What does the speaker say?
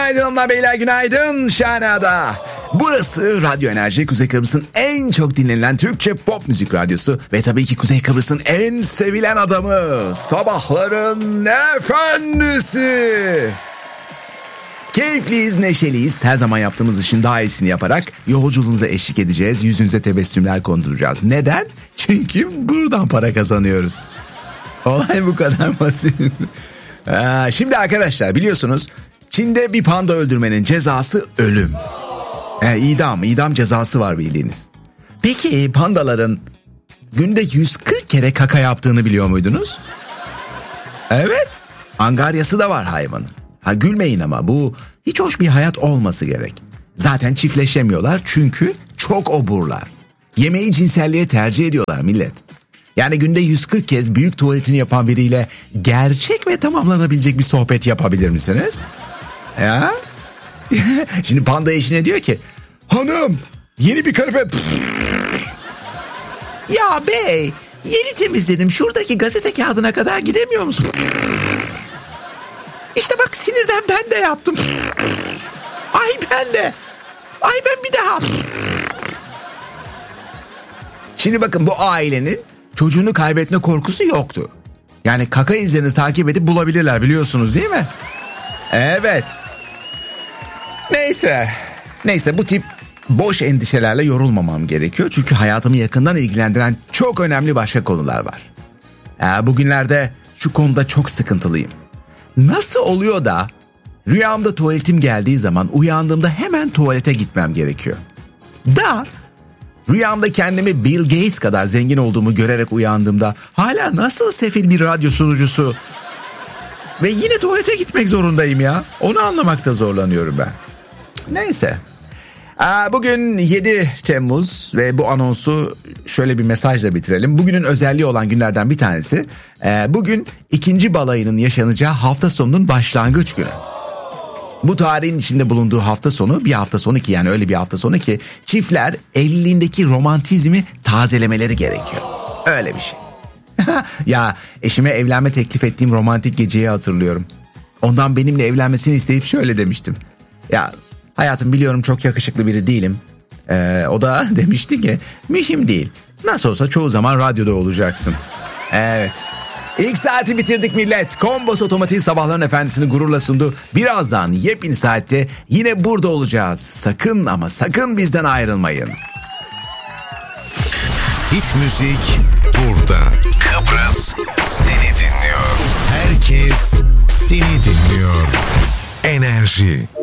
Günaydın hanımlar beyler, günaydın Şahanada. Burası Radyo Enerji, Kuzey Kıbrıs'ın en çok dinlenilen Türkçe pop müzik radyosu ve tabii ki Kuzey Kıbrıs'ın en sevilen adamı, sabahların efendisi. Keyifliyiz, neşeliyiz. Her zaman yaptığımız işin daha iyisini yaparak yolculuğunuza eşlik edeceğiz. Yüzünüze tebessümler konduracağız. Neden? Çünkü buradan para kazanıyoruz. Olay bu kadar basit. Şimdi arkadaşlar, biliyorsunuz Çin'de bir panda öldürmenin cezası ölüm. İdam cezası var bildiğiniz. Peki pandaların günde 140 kere kaka yaptığını biliyor muydunuz? Evet. Angaryası da var hayvanın. Gülmeyin ama bu hiç hoş bir hayat olması gerek. Zaten çiftleşemiyorlar çünkü çok oburlar. Yemeği cinselliğe tercih ediyorlar millet. Yani günde 140 kez büyük tuvaletini yapan biriyle gerçek ve tamamlanabilecek bir sohbet yapabilir misiniz? Ya? Şimdi panda eşine diyor ki, hanım yeni bir karı... Ya bey, yeni temizledim, şuradaki gazete kağıdına kadar gidemiyor musun? İşte bak, sinirden ben de yaptım. Ay ben de. Ay ben bir daha. Şimdi bakın, bu ailenin çocuğunu kaybetme korkusu yoktu. Yani kaka izlerini takip edip bulabilirler, biliyorsunuz değil mi? Evet. Neyse bu tip boş endişelerle yorulmamam gerekiyor. Çünkü hayatımı yakından ilgilendiren çok önemli başka konular var. Bugünlerde şu konuda çok sıkıntılıyım. Nasıl oluyor da rüyamda tuvaletim geldiği zaman uyandığımda hemen tuvalete gitmem gerekiyor? Rüyamda kendimi Bill Gates kadar zengin olduğumu görerek uyandığımda hala nasıl sefil bir radyo sunucusu ve yine tuvalete gitmek zorundayım ya? Onu anlamakta zorlanıyorum ben. Neyse. Bugün 7 Temmuz ve bu anonsu şöyle bir mesajla bitirelim. Bugünün özelliği olan günlerden bir tanesi. Bugün 2. balayının yaşanacağı hafta sonunun başlangıç günü. Bu tarihin içinde bulunduğu hafta sonu bir hafta sonu ki, yani öyle bir hafta sonu ki çiftler evliliğindeki romantizmi tazelemeleri gerekiyor. Öyle bir şey. Ya eşime evlenme teklif ettiğim romantik geceyi hatırlıyorum. Ondan benimle evlenmesini isteyip şöyle demiştim. Ya hayatım, biliyorum çok yakışıklı biri değilim. O da demişti ki mühim değil. Nasıl olsa çoğu zaman radyoda olacaksın. Evet. İlk saati bitirdik millet. Kombos Otomotiv sabahların efendisini gururla sundu. Birazdan yepyeni saatte yine burada olacağız. Sakın ama sakın bizden ayrılmayın. Hit müzik burada. Kıbrıs seni dinliyor. Herkes seni dinliyor. Enerji.